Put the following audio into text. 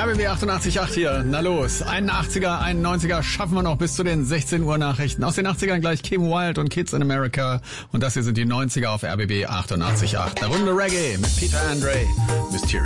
RBB 88.8 hier, na los. 81er, 91er schaffen wir noch bis zu den 16 Uhr Nachrichten. Aus den 80ern gleich Kim Wilde und Kids in America. Und das hier sind die 90er auf RBB 88.8. Eine Runde Reggae mit Peter Andre. Mysterious.